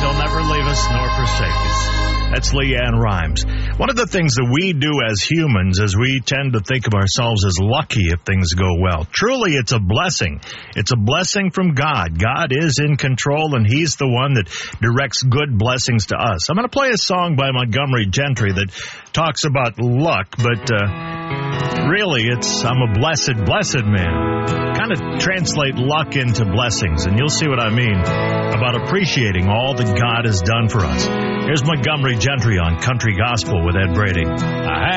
He'll never leave us nor forsake us. That's Leanne Rimes. One of the things that we do as humans is we tend to think of ourselves as lucky if things go well. Truly, it's a blessing. It's a blessing from God. God is in control, and He's the one that directs good blessings to us. I'm going to play a song by Montgomery Gentry that talks about luck, but really, I'm a blessed man. Kind of translate luck into blessings, and you'll see what I mean about appreciating all that God has done for us. Here's Montgomery Gentry on Country Gospel with Ed Brady.